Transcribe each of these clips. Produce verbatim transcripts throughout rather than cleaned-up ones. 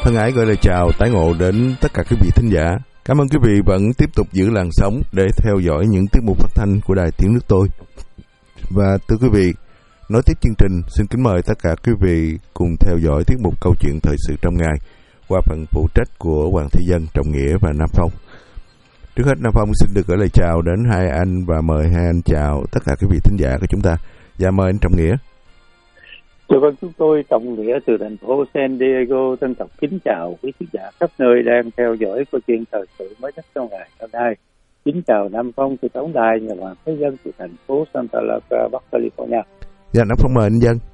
Thân ái gửi lời chào tái ngộ đến tất cả quý vị thính giả. Cảm ơn quý vị vẫn tiếp tục giữ làn sóng để theo dõi những tiết mục phát thanh của Đài Tiếng Nước Tôi. Và thưa quý vị, nối tiếp chương trình, xin kính mời tất cả quý vị cùng theo dõi tiết mục Câu chuyện thời sự trong ngày qua phần phụ trách của Hoàng Thị Dân, Trọng Nghĩa và Nam Phong. Trước hết, Nam Phong xin được gửi lời chào đến hai anh và mời hai anh chào tất cả quý vị thính giả của chúng ta. Dạ, mời anh Trọng Nghĩa. Dạ vâng, chúng tôi Trọng Nghĩa từ thành phố San Diego trân trọng kính chào quý khán giả khắp nơi đang theo dõi câu chuyện thời sự mới nhất trong ngày hôm nay. Kính chào Nam Phong từ tổng đài nhà Hoàng Thế Dân từ thành phố Santa Barbara, Bắc California. Dạ, Nam Phong mời anh Dân.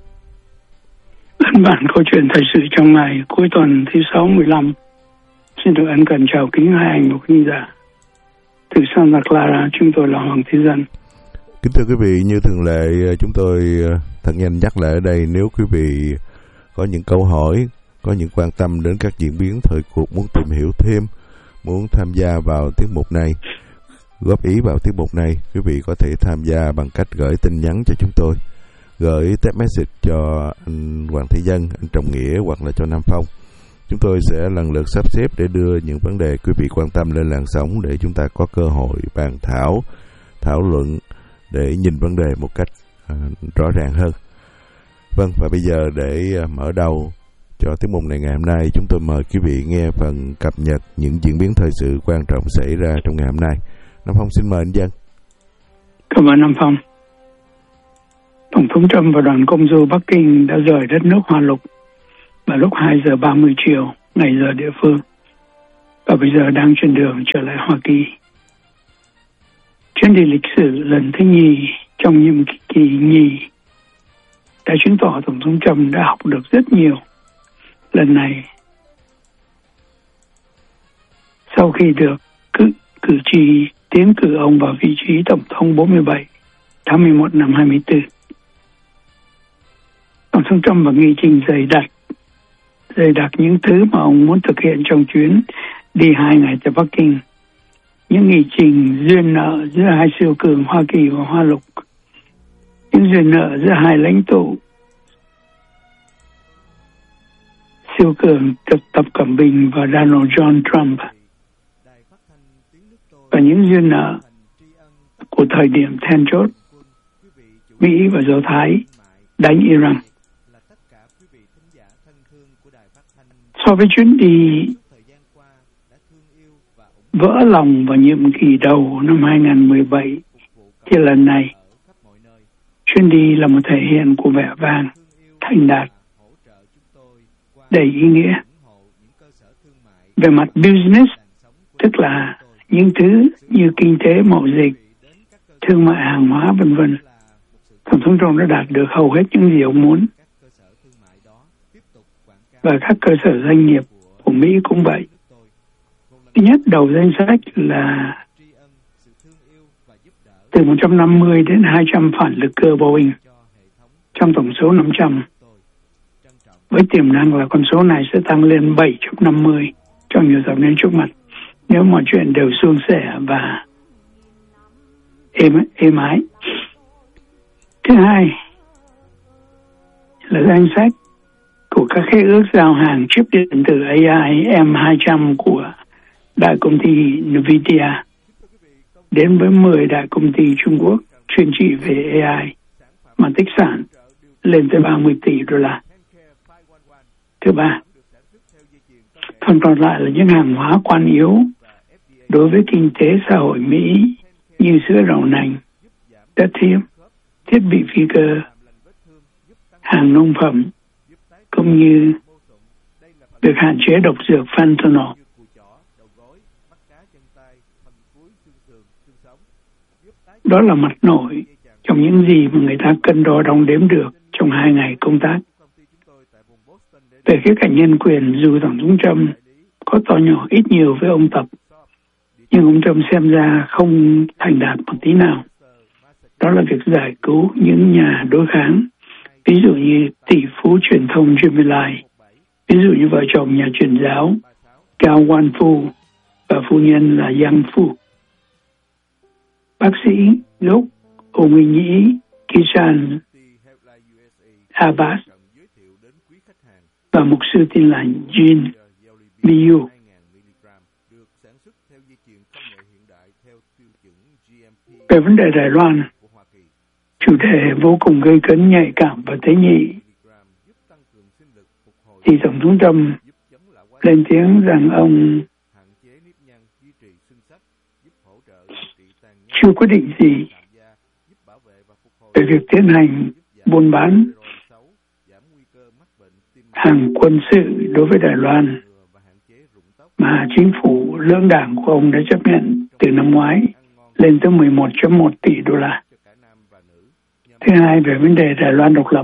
Ân bản câu chuyện thời sự trong ngày cuối tuần thứ sáu mười lăm. Xin được ân cần chào kính hai anh một khán giả. Từ Santa Clara, chúng tôi là Hoàng Thế Dân. Kính thưa quý vị, như thường lệ, chúng tôi thật nhanh nhắc lại ở đây, nếu quý vị có những câu hỏi, có những quan tâm đến các diễn biến thời cuộc, muốn tìm hiểu thêm, muốn tham gia vào tiết mục này, góp ý vào tiết mục này, quý vị có thể tham gia bằng cách gửi tin nhắn cho chúng tôi, gửi text message cho anh Hoàng Thị Dân, anh Trọng Nghĩa hoặc là cho Nam Phong. Chúng tôi sẽ lần lượt sắp xếp để đưa những vấn đề quý vị quan tâm lên làn sóng để chúng ta có cơ hội bàn thảo, thảo luận, để nhìn vấn đề một cách à, rõ ràng hơn. Vâng, và bây giờ để à, mở đầu cho tiết mục này ngày hôm nay, chúng tôi mời quý vị nghe phần cập nhật những diễn biến thời sự quan trọng xảy ra trong ngày hôm nay. Nam Phong xin mời anh Dân. Cảm ơn Nam Phong. Tổng thống Trump và đoàn công du Bắc Kinh đã rời đất nước Hoa Lục vào lúc hai giờ ba mươi chiều ngày giờ địa phương, và bây giờ đang trên đường trở lại Hoa Kỳ. Chuyến đi lịch sử lần thứ nhì trong nhiệm kỳ nhì đã chứng tỏ Tổng thống Trump đã học được rất nhiều. Lần này, sau khi được cử, cử tri tiến cử ông vào vị trí Tổng thống bốn mươi bảy tháng mười một năm hai mươi tư, Tổng thống Trump và nghị trình dày đặc, dày đặc những thứ mà ông muốn thực hiện trong chuyến đi hai ngày tới Bắc Kinh. Những nghị trình duyên nợ giữa hai siêu cường Hoa Kỳ và Hoa Lục, những duyên nợ giữa hai lãnh tụ siêu cường Tập Cận Bình và Donald John Trump, và những duyên nợ của thời điểm then chốt Mỹ và Do Thái đánh Iran. So với chuyến đi vỡ lòng vào nhiệm kỳ đầu năm hai không một bảy, thì lần này chuyến đi là một thể hiện của vẻ vang, thành đạt, đầy ý nghĩa. Về mặt business, tức là những thứ như kinh tế, mậu dịch, thương mại hàng hóa, vân vân, Tổng thống Trump đã đạt được hầu hết những gì ông muốn. Và các cơ sở doanh nghiệp của Mỹ cũng vậy. Thứ nhất, đầu danh sách là từ một trăm năm mươi đến hai trăm phản lực cơ Boeing trong tổng số năm trăm, với tiềm năng là con số này sẽ tăng lên bảy trăm năm mươi trong nhiều thập niên trước mặt, nếu mọi chuyện đều suôn sẻ và êm, êm ái. Thứ hai là danh sách của các khế ước giao hàng chip điện tử a i M hai trăm của đại công ty Nvidia đến với mười đại công ty Trung Quốc chuyên trị về a i mà tích sản lên tới ba mươi tỷ đô la. Thứ ba, phần còn lại là những hàng hóa quan yếu đối với kinh tế xã hội Mỹ như sữa đậu nành, đất thiêm, thiết bị phi cơ, hàng nông phẩm, cũng như việc hạn chế độc dược fentanyl. Đó là mặt nổi trong những gì mà người ta cân đo đong đếm được trong hai ngày công tác. Về khía cạnh nhân quyền, dù Tổng thống Trump có to nhỏ ít nhiều với ông Tập, nhưng ông Trump xem ra không thành đạt một tí nào. Đó là việc giải cứu những nhà đối kháng, ví dụ như tỷ phú truyền thông Jimmy Lai, ví dụ như vợ chồng nhà truyền giáo Cao Wan Phu và phu nhân là Yang Phu. Bác sĩ gốc Âu Nhĩ Kishan Abbas và mục sư tin là Jean Liu. Về vấn đề Đài Loan, chủ đề vô cùng gây cấn, nhạy cảm và tế nhị, thì Tổng thống Trump lên tiếng rằng ông chưa quyết định gì về việc tiến hành buôn bán hàng quân sự đối với Đài Loan mà chính phủ lưỡng đảng của ông đã chấp nhận từ năm ngoái lên tới mười một phẩy một tỷ đô la. Thứ hai, về vấn đề Đài Loan độc lập,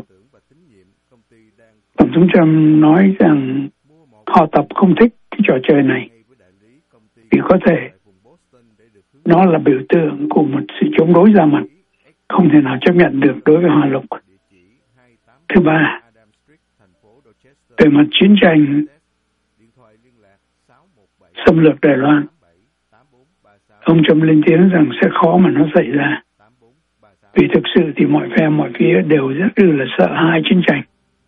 Tổng thống Trump nói rằng họ Tập không thích cái trò chơi này vì có thể nó là biểu tượng của một sự chống đối ra mặt không thể nào chấp nhận được đối với Hoa Lục. Thứ ba, về mặt chiến tranh xâm lược Đài Loan, ông Trump lên tiếng rằng sẽ khó mà nó xảy ra vì thực sự thì mọi phe mọi phía đều rất là sợ hãi chiến tranh.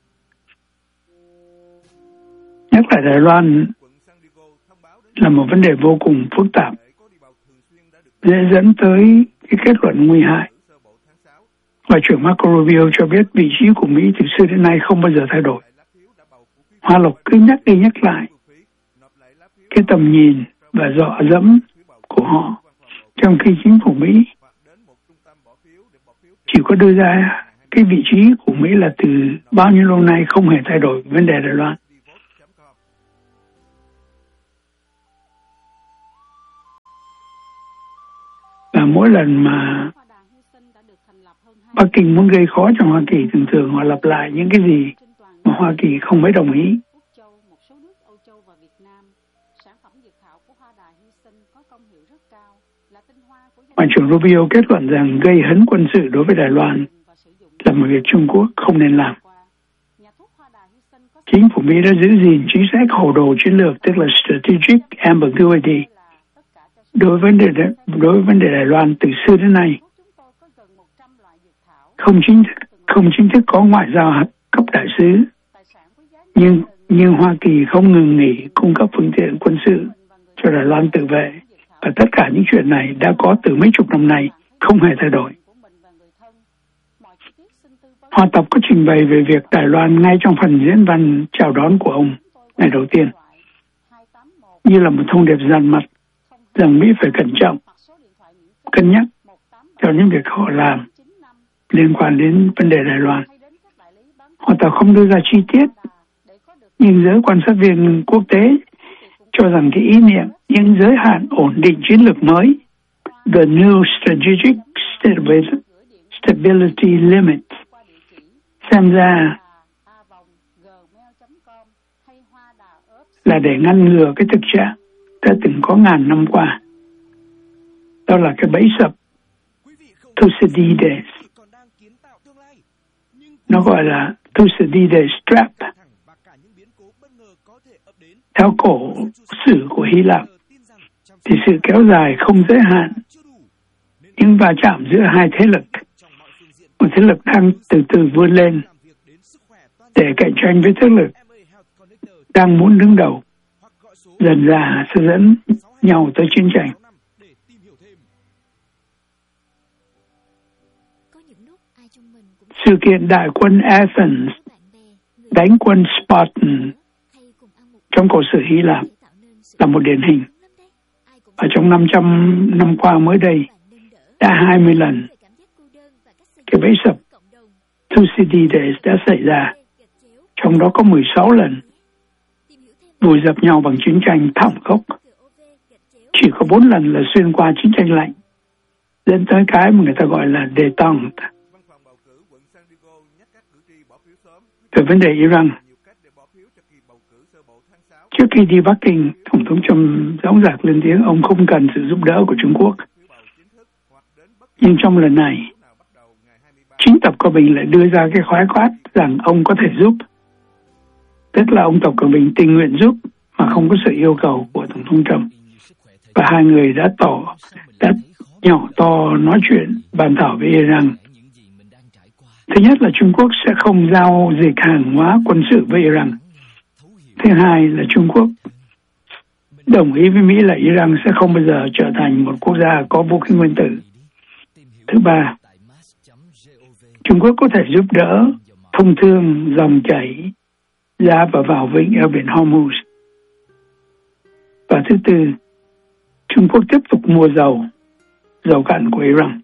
Nhắc lại Đài Loan là một vấn đề vô cùng phức tạp, dễ dẫn tới cái kết luận nguy hại. Ngoại trưởng Marco Rubio cho biết vị trí của Mỹ từ xưa đến nay không bao giờ thay đổi. Hoa Lục cứ nhắc đi nhắc lại cái tầm nhìn và dọa dẫm của họ, trong khi chính phủ Mỹ chỉ có đưa ra cái vị trí của Mỹ là từ bao nhiêu lâu nay không hề thay đổi vấn đề Đài Loan. Và mỗi lần mà Bắc Kinh muốn gây khó cho Hoa Kỳ, thường thường họ lặp lại những cái gì mà Hoa Kỳ không mấy đồng ý. Ngoại trưởng Rubio kết luận rằng gây hấn quân sự đối với Đài Loan là một việc Trung Quốc không nên làm. Chính phủ Mỹ đã giữ gìn chính sách hồ đồ chiến lược, tức là Strategic Ambiguity, đối với vấn đề đối với vấn đề Đài Loan từ xưa đến nay. Không chính không chính thức có ngoại giao cấp đại sứ, nhưng nhưng Hoa Kỳ không ngừng nghỉ cung cấp phương tiện quân sự cho Đài Loan tự vệ, và tất cả những chuyện này đã có từ mấy chục năm nay, không hề thay đổi. Hoa Tập có trình bày về việc Đài Loan ngay trong phần diễn văn chào đón của ông ngày đầu tiên, như là một thông điệp dằn mặt rằng Mỹ phải cẩn trọng, cân nhắc cho những việc họ làm liên quan đến vấn đề Đài Loan. Hoa Tập không đưa ra chi tiết, nhưng giới quan sát viên quốc tế cho rằng cái ý niệm những giới hạn ổn định chiến lược mới, the new strategic stability limit, xem ra là để ngăn ngừa cái thực trạng đã từng có ngàn năm qua. Đó là cái bẫy sập Thucydides. Nó gọi là Thucydides trap. Theo cổ sử của Hy Lạp, thì sự kéo dài không giới hạn những va chạm giữa hai thế lực. Một thế lực đang từ từ vươn lên để cạnh tranh với thế lực đang muốn đứng đầu, dần dà sẽ dẫn nhau tới chiến tranh. Sự kiện đại quân Athens đánh quân Spartan trong cổ sử Hy Lạp là một điển hình. Và trong năm trăm năm qua mới đây, đã hai mươi lần cái bẫy sập Thucydides đã xảy ra, trong đó có mười sáu lần vùi dập nhau bằng chiến tranh thảm khốc. Chỉ có bốn lần là xuyên qua chiến tranh lạnh, dẫn tới cái mà người ta gọi là détente. Về vấn đề Iran, trước khi đi Bắc Kinh, Tổng thống Trump dõng dạc lên tiếng ông không cần sự giúp đỡ của Trung Quốc. Nhưng trong lần này, chính Tập Cận Bình lại đưa ra cái khái quát rằng ông có thể giúp. Tức là ông Tập Cận Bình tình nguyện giúp mà không có sự yêu cầu của Tổng thống Trump. Và hai người đã tỏ, đã nhỏ to nói chuyện bàn thảo với Iran. Thứ nhất là Trung Quốc sẽ không giao dịch hàng hóa quân sự với Iran. Thứ hai là Trung Quốc đồng ý với Mỹ là Iran sẽ không bao giờ trở thành một quốc gia có vũ khí nguyên tử. Thứ ba, Trung Quốc có thể giúp đỡ thông thương dòng chảy ra và vào vịnh eo biển Hormuz. Và thứ tư, Trung Quốc tiếp tục mua dầu, dầu cặn của Iran.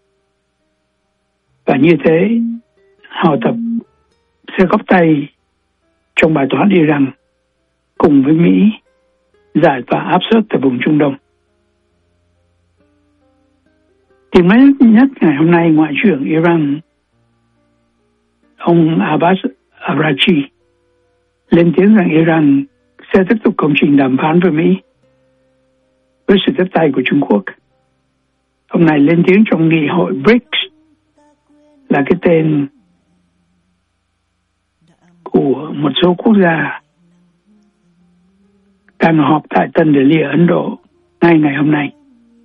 Và như thế, họ tập sẽ góp tay trong bài toán Iran cùng với Mỹ giải tỏa áp suất tại vùng Trung Đông. Tin mới nhất ngày hôm nay, Ngoại trưởng Iran ông Abbas Araghchi lên tiếng rằng Iran sẽ tiếp tục công trình đàm phán với Mỹ với sự tiếp tay của Trung Quốc. Ông này lên tiếng trong nghị hội bê rê i xê là cái tên của một số quốc gia đang họp tại Tân Delhi ở Ấn Độ ngay ngày hôm nay.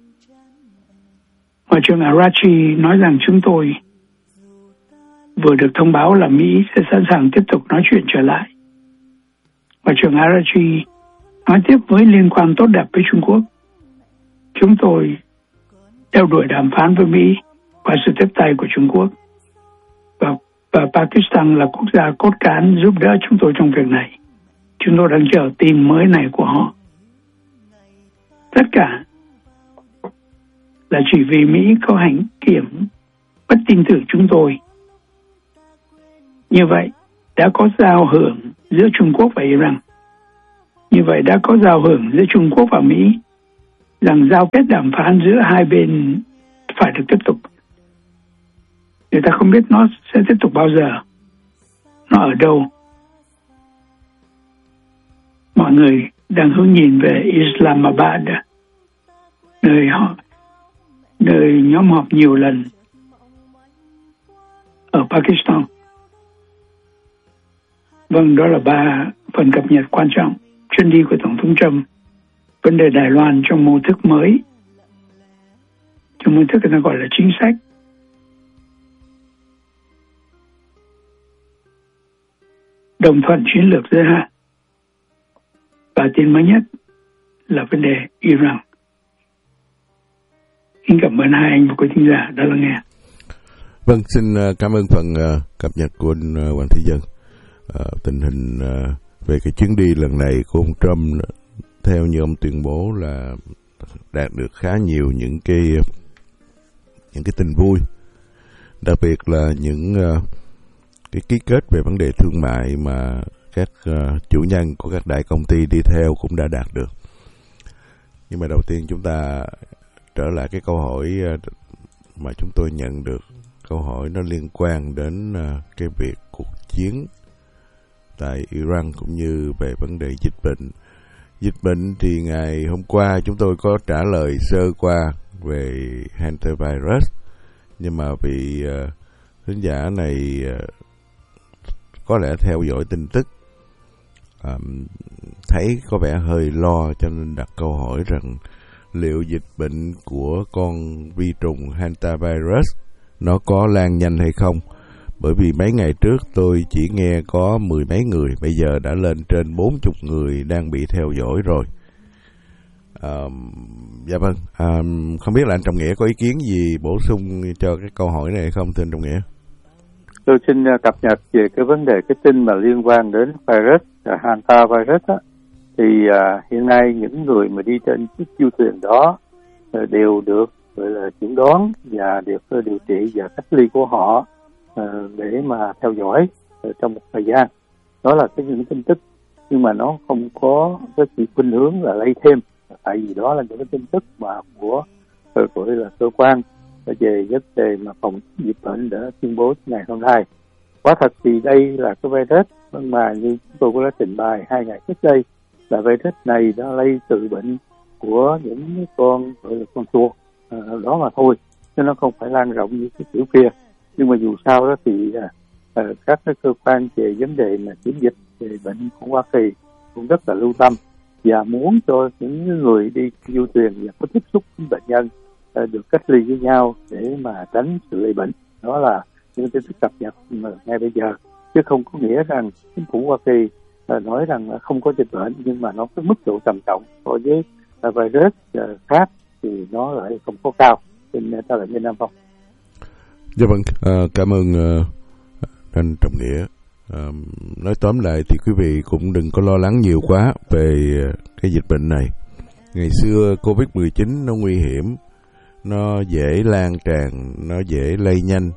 Ngoại trưởng Araghchi nói rằng chúng tôi vừa được thông báo là Mỹ sẽ sẵn sàng tiếp tục nói chuyện trở lại. Ngoại trưởng Araghchi nói tiếp với liên quan tốt đẹp với Trung Quốc. Chúng tôi theo đuổi đàm phán với Mỹ qua sự tiếp tay của Trung Quốc. Và, và Pakistan là quốc gia cốt cán giúp đỡ chúng tôi trong việc này. Chúng tôi đang chờ tin mới này của họ. Tất cả là chỉ vì Mỹ có hành kiểm bất tin tưởng chúng tôi. Như vậy, đã có giao hưởng giữa Trung Quốc và Iran. Như vậy, đã có giao hưởng giữa Trung Quốc và Mỹ rằng giao kết đàm phán giữa hai bên phải được tiếp tục. Người ta không biết nó sẽ tiếp tục bao giờ, nó ở đâu. Mọi người đang hướng nhìn về Islamabad, nơi họ, nơi nhóm họp nhiều lần ở Pakistan. Vâng, đó là ba phần cập nhật quan trọng chuyến đi của Tổng thống Trump, vấn đề Đài Loan trong mô thức mới, trong mô thức người ta gọi là chính sách, đồng thuận chiến lược giới hạn, và tin mới nhất là vấn đề Iran. Xin cảm ơn hai anh và quý thính giả đã lắng nghe. Vâng, xin cảm ơn phần cập nhật của anh Hoàng Thế Dân. Uh, tình hình uh, về cái chuyến đi lần này của ông Trump, theo như ông tuyên bố là đạt được khá nhiều những cái những cái tin vui, đặc biệt là những uh, cái ký kết về vấn đề thương mại mà các uh, chủ nhân của các đại công ty đi theo cũng đã đạt được. Nhưng mà đầu tiên chúng ta trở lại cái câu hỏi uh, mà chúng tôi nhận được. Câu hỏi nó liên quan đến uh, cái việc cuộc chiến tại Iran cũng như về vấn đề dịch bệnh. Dịch bệnh thì ngày hôm qua chúng tôi có trả lời sơ qua về hantavirus, nhưng mà vị uh, thính giả này uh, có lẽ theo dõi tin tức um, thấy có vẻ hơi lo, cho nên đặt câu hỏi rằng liệu dịch bệnh của con vi trùng hantavirus nó có lan nhanh hay không. Bởi vì mấy ngày trước tôi chỉ nghe có mười mấy người, bây giờ đã lên trên bốn chục người đang bị theo dõi rồi. À, dạ vâng, à, không biết là anh Trọng Nghĩa có ý kiến gì bổ sung cho cái câu hỏi này không, thưa anh Trọng Nghĩa? Tôi xin cập nhật về cái vấn đề cái tin mà liên quan đến virus, hantavirus á, thì à, hiện nay những người mà đi trên chiếc du thuyền đó đều được gọi là chẩn đoán và được điều trị và cách ly của họ để mà theo dõi trong một thời gian. Đó là cái những tin tức, nhưng mà nó không có cái sự khuynh hướng là lây thêm, tại vì đó là những cái tin tức mà của gọi là cơ quan về vấn đề mà phòng dịch bệnh đã tuyên bố ngày hôm nay. Quả thật thì đây là cái virus mà như chúng tôi cũng đã trình bày hai ngày trước đây, là virus này nó lây từ bệnh của những con gọi là con chuột à, đó mà thôi, chứ nó không phải lan rộng như cái kiểu kia. Nhưng mà dù sao đó thì à, các cái cơ quan về vấn đề mà kiểm dịch về bệnh của Hoa Kỳ cũng rất là lưu tâm và muốn cho những người đi du thuyền và có tiếp xúc với bệnh nhân à, được cách ly với nhau để mà tránh sự lây bệnh. Đó là những tin tức cập nhật mà ngay bây giờ, chứ không có nghĩa rằng chính phủ Hoa Kỳ là nói rằng là không có dịch bệnh, nhưng mà nó có mức độ trầm trọng so với là virus uh, khác thì nó lại không có cao trên ta là trên Nam Phong. Dạ vâng, à, cảm ơn uh, anh Trọng Nghĩa. À, nói tóm lại thì quý vị cũng đừng có lo lắng nhiều quá về cái dịch bệnh này. Ngày xưa covid mười chín nó nguy hiểm, nó dễ lan tràn, nó dễ lây nhanh.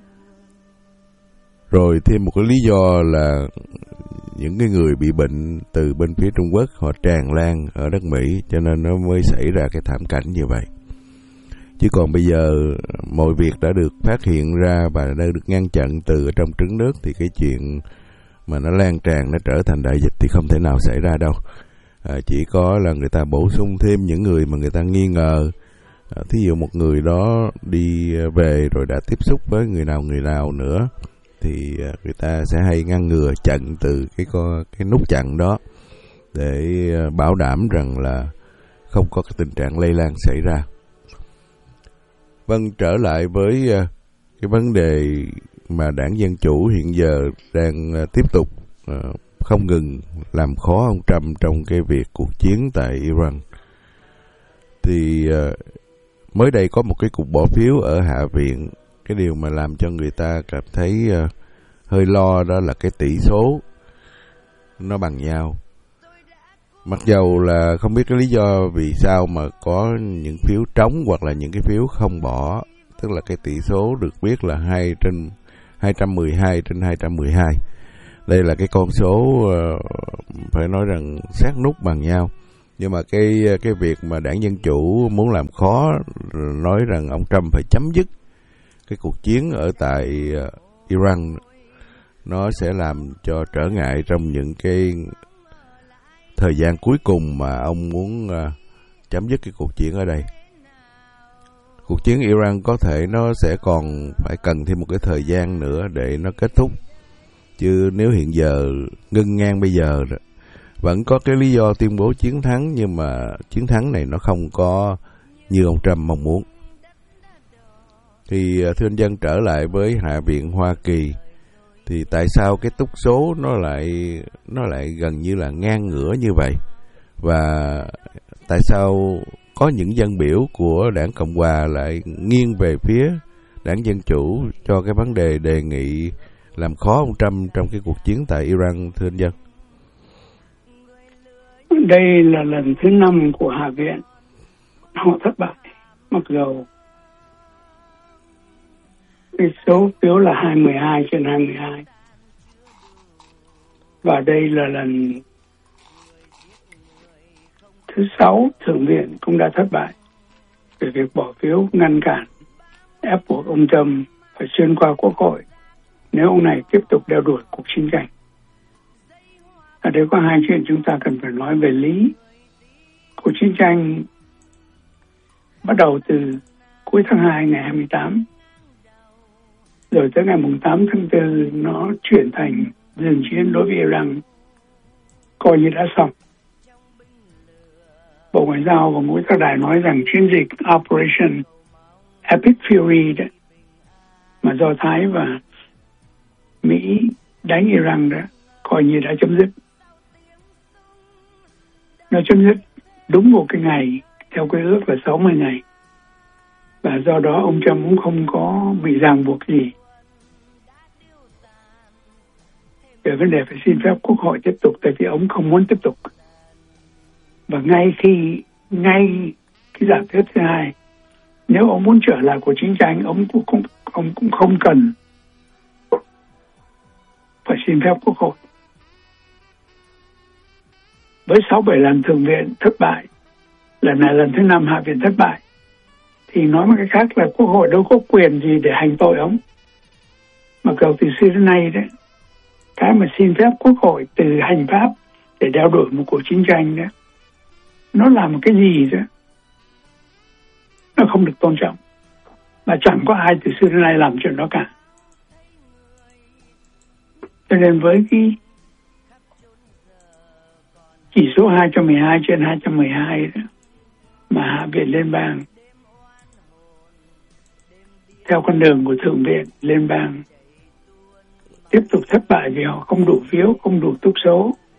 Rồi thêm một cái lý do là những cái người bị bệnh từ bên phía Trung Quốc họ tràn lan ở đất Mỹ, cho nên nó mới xảy ra cái thảm cảnh như vậy. Chứ còn bây giờ mọi việc đã được phát hiện ra và đã được ngăn chặn từ trong trứng nước thì cái chuyện mà nó lan tràn, nó trở thành đại dịch thì không thể nào xảy ra đâu. À, chỉ có là người ta bổ sung thêm những người mà người ta nghi ngờ. À, thí dụ một người đó đi về rồi đã tiếp xúc với người nào người nào nữa thì người ta sẽ hay ngăn ngừa chặn từ cái cái nút chặn đó để bảo đảm rằng là không có cái tình trạng lây lan xảy ra. Vâng, trở lại với cái vấn đề mà Đảng Dân Chủ hiện giờ đang tiếp tục không ngừng làm khó ông Trump trong cái việc cuộc chiến tại Iran. Thì mới đây có một cái cuộc bỏ phiếu ở Hạ viện. Cái điều mà làm cho người ta cảm thấy hơi lo đó là cái tỷ số nó bằng nhau. Mặc dầu là không biết cái lý do vì sao mà có những phiếu trống hoặc là những cái phiếu không bỏ, tức là cái tỷ số được biết là hai trên hai trăm mười hai trên hai trăm mười hai. Đây là cái con số uh, phải nói rằng sát nút bằng nhau. Nhưng mà cái cái việc mà Đảng Dân Chủ muốn làm khó, nói rằng ông Trump phải chấm dứt cái cuộc chiến ở tại uh, Iran, nó sẽ làm cho trở ngại trong những cái thời gian cuối cùng mà ông muốn uh, chấm dứt cái cuộc chiến ở đây. Cuộc chiến Iran có thể nó sẽ còn phải cần thêm một cái thời gian nữa để nó kết thúc. Chứ nếu hiện giờ ngưng ngang bây giờ vẫn có cái lý do tuyên bố chiến thắng, nhưng mà chiến thắng này nó không có như ông Trump mong muốn. Thì thưa anh Dân, trở lại với Hạ viện Hoa Kỳ, thì tại sao cái túc số nó lại nó lại gần như là ngang ngửa như vậy? Và tại sao có những dân biểu của Đảng Cộng Hòa lại nghiêng về phía Đảng Dân Chủ cho cái vấn đề đề nghị làm khó ông Trump trong cái cuộc chiến tại Iran, thưa anh Dân? Đây là lần thứ năm của Hạ viện họ thất bại, mặc dù cái số phiếu là hai mươi hai trên hai mươi hai. Và đây là lần thứ sáu Thượng viện cũng đã thất bại về việc bỏ phiếu ngăn cản ép buộc ông Trump phải xuyên qua Quốc hội nếu ông này tiếp tục đeo đuổi cuộc chiến tranh. Ở đây có hai chuyện chúng ta cần phải nói về lý. Cuộc chiến tranh bắt đầu từ cuối tháng hai ngày hai mươi tám, rồi tới ngày tám tháng tư nó chuyển thành dừng chiến đối với Iran, coi như đã xong. Bộ Ngoại giao và mỗi các đài nói rằng chiến dịch Operation Epic Fury đó, mà Do Thái và Mỹ đánh Iran đó, coi như đã chấm dứt. Nó chấm dứt đúng một cái ngày, theo cái ước là sáu mươi ngày. Và do đó ông Trump cũng không có bị ràng buộc gì về vấn đề phải xin phép Quốc hội tiếp tục, tại vì ông không muốn tiếp tục. Và ngay khi ngay cái giả thuyết thứ hai, nếu ông muốn trở lại cuộc chiến tranh, ông cũng không, ông cũng không cần phải xin phép Quốc hội. Với sáu bảy lần Thượng viện thất bại, lần này lần thứ năm Hạ viện thất bại, thì nói một cái khác là Quốc hội đâu có quyền gì để hành tội ông. Mặc dù từ xưa đến nay đấy, cái mà xin phép Quốc hội từ hành pháp để đeo đuổi một cuộc chiến tranh đó, nó là một cái gì đó, nó không được tôn trọng. Mà chẳng có ai từ xưa đến nay làm chuyện đó cả. Cho nên với cái chỉ số hai trăm mười hai trên hai trăm mười hai đó, mà Hạ viện Liên bang theo con đường của Thượng viện Liên bang tiếp tục thất bại vì họ không đủ phiếu, không đủ túc số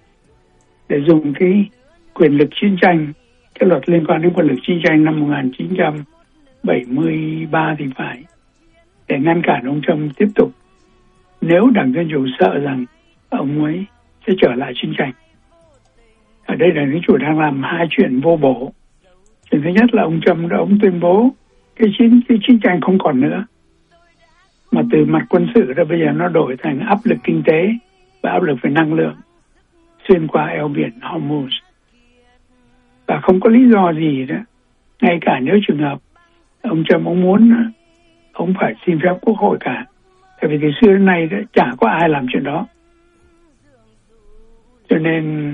để dùng cái quyền lực chiến tranh, cái luật liên quan đến quyền lực chiến tranh năm một nghìn chín trăm bảy mươi ba thì phải, để ngăn cản ông Trump tiếp tục, nếu Đảng Dân Chủ sợ rằng ông ấy sẽ trở lại chiến tranh. Ở đây Đảng Dân Chủ đang làm hai chuyện vô bổ. Chuyện thứ nhất là ông Trump đã ông tuyên bố cái chiến cái chiến tranh không còn nữa, mà từ mặt quân sự ra bây giờ nó đổi thành áp lực kinh tế và áp lực về năng lượng xuyên qua eo biển Hormuz. Và không có lý do gì đó, ngay cả nếu trường hợp ông Trump ông muốn, ông phải xin phép Quốc hội cả. Tại vì từ xưa đến nay đó, chả có ai làm chuyện đó. Cho nên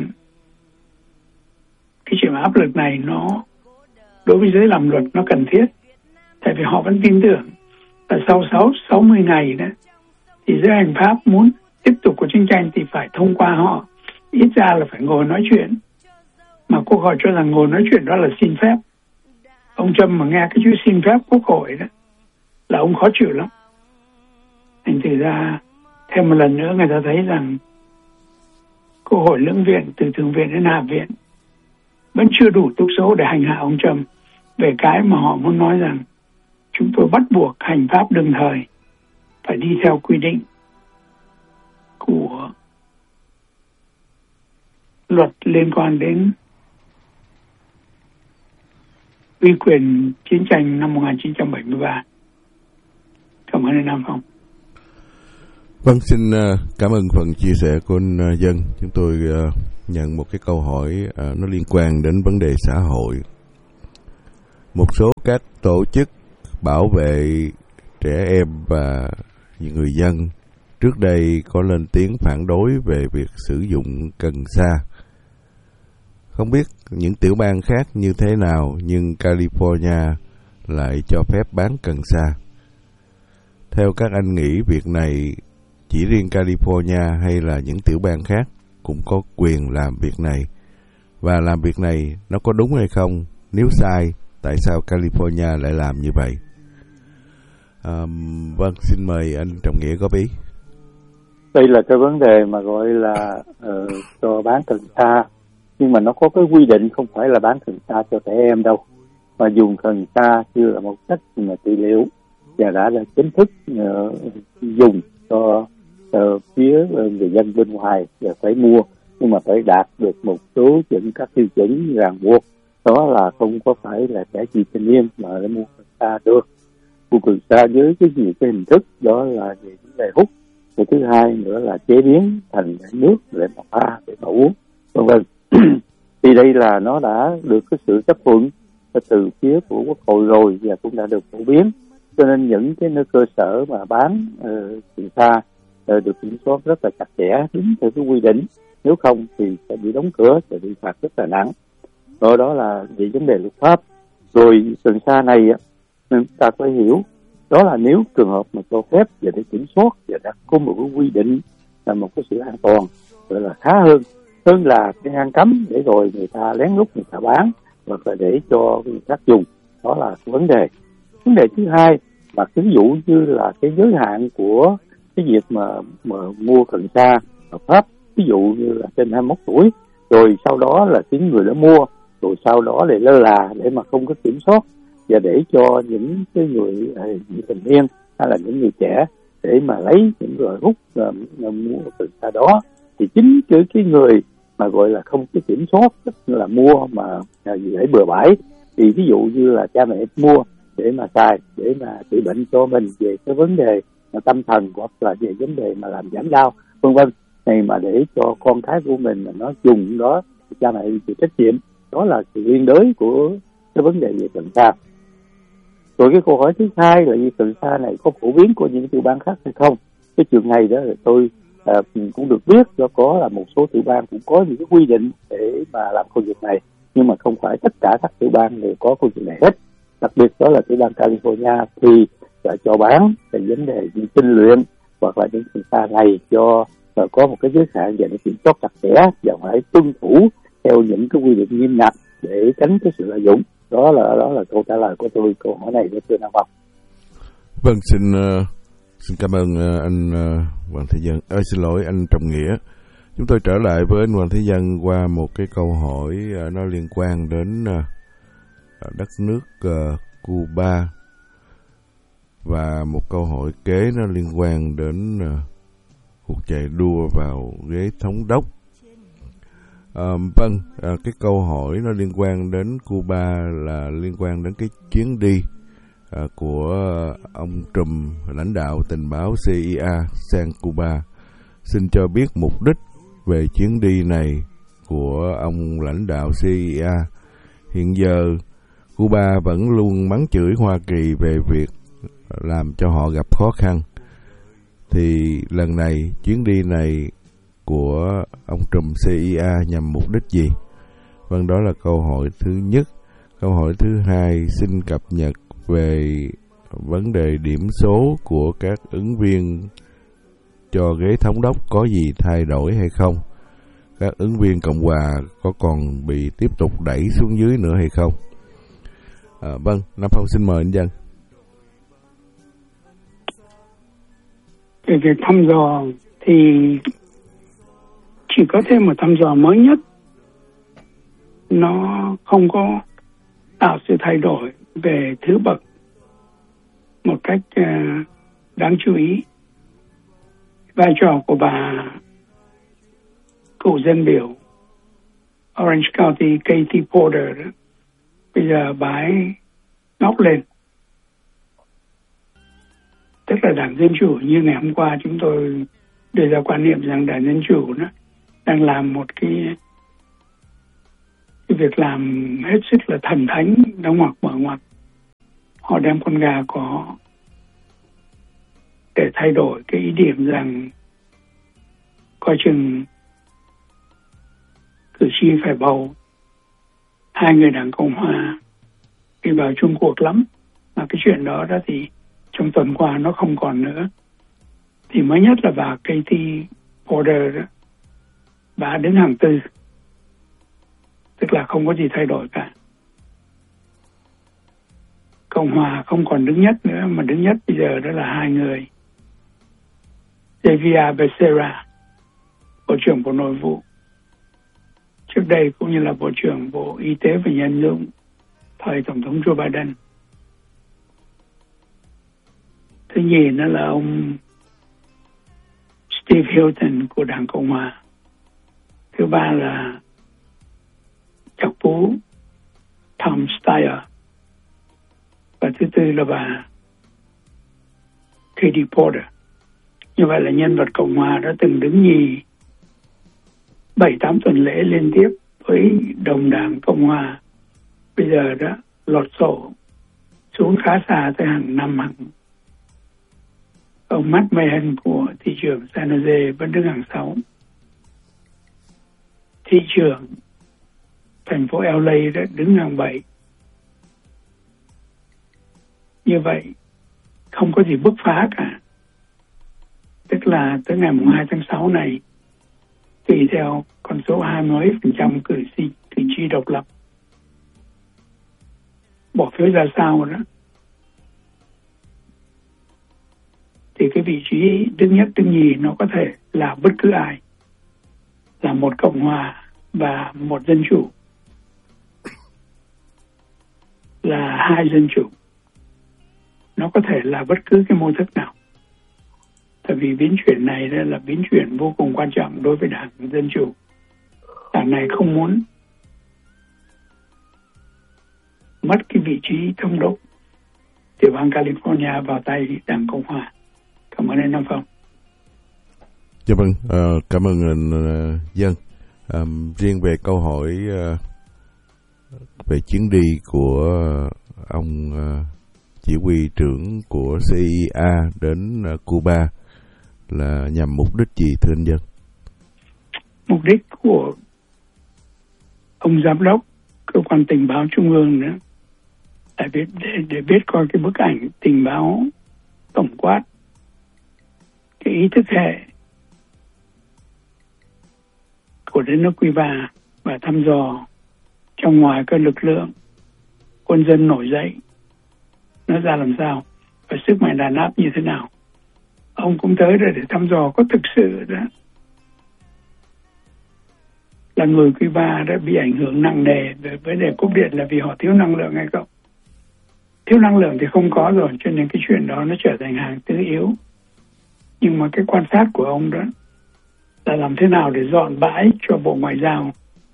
cái chuyện áp lực này nó đối với giới làm luật nó cần thiết. Tại vì họ vẫn tin tưởng là sau sáu mươi ngày đó thì giới hành pháp muốn tiếp tục cuộc chiến tranh thì phải thông qua họ, ít ra là phải ngồi nói chuyện. Mà Quốc hội cho rằng ngồi nói chuyện đó là xin phép. Ông Trump mà nghe cái chữ xin phép Quốc hội đó là ông khó chịu lắm. Thành thử ra thêm một lần nữa người ta thấy rằng Quốc hội lưỡng viện từ Thượng viện đến Hạ viện vẫn chưa đủ túc số để hành hạ ông Trump về cái mà họ muốn nói rằng chúng tôi bắt buộc hành pháp đương thời phải đi theo quy định của luật liên quan đến uy quyền chiến tranh năm một nghìn chín trăm bảy mươi ba. Cảm ơn anh Nam Phong. Vâng, xin cảm ơn phần chia sẻ của anh Dân. Chúng tôi nhận một cái câu hỏi nó liên quan đến vấn đề xã hội. Một số các tổ chức bảo vệ trẻ em và những người dân trước đây có lên tiếng phản đối về việc sử dụng cần sa. Không biết những tiểu bang khác như thế nào, nhưng California lại cho phép bán cần sa. Theo các anh nghĩ việc này chỉ riêng California hay là những tiểu bang khác cũng có quyền làm việc này? Và làm việc này nó có đúng hay không? Nếu sai, tại sao California lại làm như vậy? À, vâng, xin mời anh Trọng Nghĩa góp ý. Đây là cái vấn đề mà gọi là uh, cho bán cần sa, nhưng mà nó có cái quy định không phải là bán cần sa cho trẻ em đâu, mà dùng cần sa như là một cách mà trị liệu và đã là chính thức uh, dùng cho uh, phía người dân bên ngoài và phải mua, nhưng mà phải đạt được một số những các tiêu chuẩn ràng buộc, đó là không có phải là trẻ vị thành niên mà để mua cần sa được. Mua cần sa với cái gì cái hình thức đó là về vấn đề hút, và thứ hai nữa là chế biến thành nước để mà pha để mà uống, vân vân. Thì đây là nó đã được cái sự chấp thuận từ phía của Quốc hội rồi và cũng đã được phổ biến, cho nên những cái nơi cơ sở mà bán cần uh, sa uh, được kiểm soát rất là chặt chẽ đúng theo cái quy định, nếu không thì sẽ bị đóng cửa, sẽ bị phạt rất là nặng. Rồi đó là về vấn đề luật pháp. Rồi cần sa này chúng ta phải hiểu đó là nếu trường hợp mà cho phép và để kiểm soát và đã có một cái quy định là một cái sự an toàn gọi là khá hơn hơn là cái ngăn cấm để rồi người ta lén lút người ta bán hoặc là để cho người khác dùng. Đó là cái vấn đề. Vấn đề thứ hai mà ví dụ như là cái giới hạn của cái việc mà, mà mua cần sa hợp pháp, ví dụ như là trên hai mươi mốt tuổi, rồi sau đó là chính người đã mua, rồi sau đó lại lơ là để mà không có kiểm soát và để cho những cái người vị thành niên hay là những người trẻ để mà lấy những người hút uh, mua cần sa đó, thì chính cái cái người mà gọi là không có kiểm soát, tức là mua mà để bừa bãi, thì ví dụ như là cha mẹ mua để mà xài để mà trị bệnh cho mình về cái vấn đề mà tâm thần hoặc là về vấn đề mà làm giảm đau vân vân này, mà để cho con cái của mình mà nó dùng đó thì cha mẹ chịu trách nhiệm. Đó là sự liên đới của cái vấn đề về cần sa. Rồi cái câu hỏi thứ hai là vì cần sa này có phổ biến của những tiểu bang khác hay không? Cái trường này đó là tôi à, cũng được biết do có là một số tiểu bang cũng có những cái quy định để mà làm công việc này, nhưng mà không phải tất cả các tiểu bang đều có công việc này hết. Đặc biệt đó là tiểu bang California thì đã cho bán về vấn đề như tinh luyện hoặc là những cần sa này cho uh, có một cái giới hạn và để kiểm soát chặt chẽ và phải tuân thủ theo những cái quy định nghiêm ngặt để tránh cái sự lợi dụng. Đó là đó là câu trả lời của tôi câu hỏi này của thưa Nam Phong. Vâng, xin uh, xin cảm ơn uh, anh uh, Hoàng Thị Dân. Ơi xin lỗi anh Trọng Nghĩa. Chúng tôi trở lại với anh Hoàng Thế Dân qua một cái câu hỏi uh, nó liên quan đến uh, đất nước uh, Cuba, và một câu hỏi kế nó liên quan đến uh, cuộc chạy đua vào ghế thống đốc. Uh, vâng, uh, cái câu hỏi nó liên quan đến Cuba là liên quan đến cái chuyến đi uh, của ông trùm lãnh đạo tình báo C I A sang Cuba. Xin cho biết mục đích về chuyến đi này của ông lãnh đạo C I A. Hiện giờ Cuba vẫn luôn mắng chửi Hoa Kỳ về việc làm cho họ gặp khó khăn. Thì lần này, chuyến đi này của ông trùm C I A nhằm mục đích gì? Vâng, đó là câu hỏi thứ nhất. Câu hỏi thứ hai, xin cập nhật về vấn đề điểm số của các ứng viên cho ghế thống đốc có gì thay đổi hay không? Các ứng viên Cộng hòa có còn bị tiếp tục đẩy xuống dưới nữa hay không? À, vâng, Nam Phong xin mời anh Dân. Về việc thăm dò thì chỉ có thêm một thăm dò mới nhất, nó không có tạo sự thay đổi về thứ bậc một cách uh, đáng chú ý. Vai trò của bà cựu dân biểu Orange County Katie Porter đó, bây giờ bà ấy ngóc lên. Tức là Đảng Dân Chủ, như ngày hôm qua chúng tôi đưa ra quan niệm rằng Đảng Dân Chủ đó đang làm một cái, cái việc làm hết sức là thần thánh, đóng ngoặc mở ngoặc. Họ đem con gà của họ để thay đổi cái ý điểm rằng coi chừng cử tri phải bầu hai người Đảng Cộng Hòa đi vào chung cuộc lắm. Mà cái chuyện đó đó thì trong tuần qua nó không còn nữa. Thì mới nhất là bà Katie Porter đó, bà đứng hàng tư, tức là không có gì thay đổi cả. Cộng Hòa không còn đứng nhất nữa, mà đứng nhất bây giờ đó là hai người. Xavier Becerra, Bộ trưởng Bộ Nội vụ, trước đây cũng như là Bộ trưởng Bộ Y tế và Nhân dụng thời Tổng thống Joe Biden. Thứ nhì nữa là ông Steve Hilton của Đảng Cộng Hòa. Thứ ba là chọc phú Tom Steyer. Và thứ tư là bà Katie Porter. Như vậy là nhân vật Cộng Hòa đã từng đứng nhì bảy tám tuần lễ liên tiếp với đồng đảng Cộng Hòa. Bây giờ đã lọt sổ xuống khá xa tới hàng năm hàng. Ông Matt Meehan của thị trưởng San Jose vẫn đứng hàng sáu. Thị trưởng thành phố L A đã đứng hàng bảy. Như vậy không có gì bứt phá cả. Tức là tới ngày hai tháng sáu này, tùy theo con số hai mươi phần trăm cử tri cử tri độc lập bỏ phiếu ra sao đó, thì cái vị trí đứng nhất đứng nhì nó có thể là bất cứ ai, là một Cộng Hòa và một Dân Chủ, là hai Dân Chủ. Nó có thể là bất cứ cái mô thức nào. Tại vì biến chuyển này là biến chuyển vô cùng quan trọng đối với Đảng Dân Chủ. Đảng này không muốn mất cái vị trí thống đốc tiểu bang California vào tay Đảng Cộng Hòa. Cảm ơn anh Nam Phong. Dạ vâng, uh, cảm ơn anh uh, Dân. Um, riêng về câu hỏi uh, về chuyến đi của uh, ông uh, chỉ huy trưởng của C I A đến uh, Cuba là nhằm mục đích gì thưa anh Dân? Mục đích của ông giám đốc cơ quan tình báo trung ương nữa để biết, để, để biết coi cái bức ảnh tình báo tổng quát, cái ý thức hệ của đất nước Cuba và thăm dò trong ngoài các lực lượng quân dân nổi dậy nó ra làm sao và sức mạnh đàn áp như thế nào. Ông cũng tới đây để thăm dò có thực sự đó là người Cuba đã bị ảnh hưởng nặng nề về vấn đề cúp điện là vì họ thiếu năng lượng hay không? Thiếu năng lượng thì không có rồi, cho nên cái chuyện đó nó trở thành hàng thứ yếu. Nhưng mà cái quan sát của ông đó là làm thế nào để dọn bãi cho Bộ Ngoại giao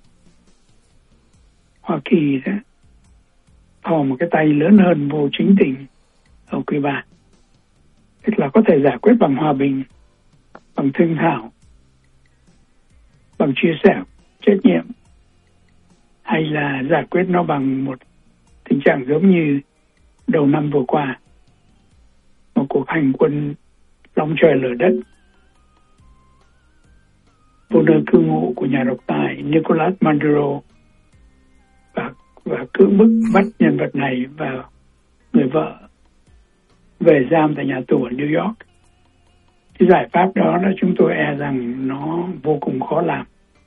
Hoa Kỳ đó thò một cái tay lớn hơn vô chính tình ở Cuba. Tức là có thể giải quyết bằng hòa bình, bằng thương thảo, bằng chia sẻ trách nhiệm, hay là giải quyết nó bằng một tình trạng giống như đầu năm vừa qua, một cuộc hành quân long trời lở đất vô nơi cư ngụ của nhà độc tài Nicolas Maduro, và, và cưỡng bức bắt nhân vật này và người vợ về giam tại nhà tù ở New York. Cái giải pháp đó là chúng tôi e rằng nó vô cùng khó làm.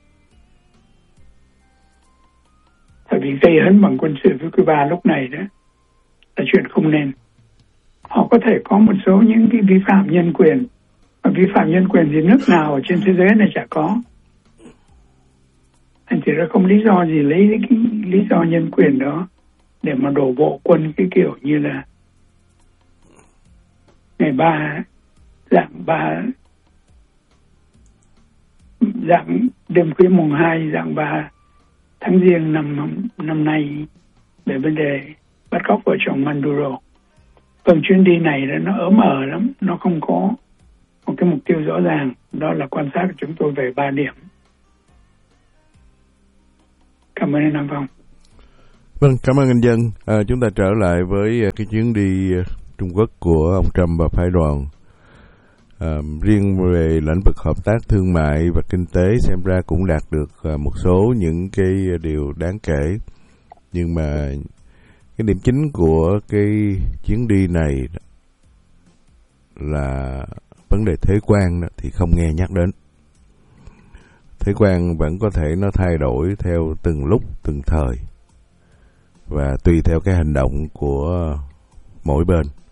Tại vì gây hấn bằng quân sự với Cuba lúc này đó là chuyện không nên. Họ có thể có một số những cái vi phạm nhân quyền, và vi phạm nhân quyền thì nước nào ở trên thế giới này chả có. Thành thì nó không lý do gì lấy cái lý do nhân quyền đó để mà đổ bộ quân cái kiểu như là ngày ba dạng ba dạng đêm khuya mùng hai dạng ba tháng giêng năm năm nay về vấn đề bắt cóc vợ chồng Maduro. Phần chuyến đi này nó ớm ở lắm, nó không có một cái mục tiêu rõ ràng. Đó là quan sát của chúng tôi về ba điểm. Cảm ơn anh Nam Phong. Vâng, cảm ơn anh Dân. À, chúng ta trở lại với cái chuyến đi Trung Quốc của ông Trump và phái đoàn. À, riêng về lĩnh vực hợp tác thương mại và kinh tế xem ra cũng đạt được một số những cái điều đáng kể. Nhưng mà cái điểm chính của cái chuyến đi này là vấn đề thuế quan đó, thì không nghe nhắc đến. Thuế quan vẫn có thể nó thay đổi theo từng lúc, từng thời và tùy theo cái hành động của mỗi bên.